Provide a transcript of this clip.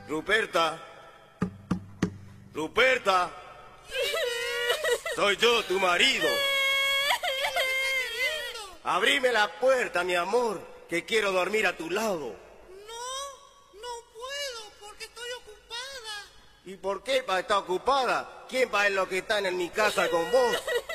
Ruperta. Ruperta. Soy yo, tu marido. Abrime la puerta, mi amor, que quiero dormir a tu lado. No puedo porque estoy ocupada. ¿Y por qué pa estar ocupada? ¿Quién va en lo que están en mi casa con vos?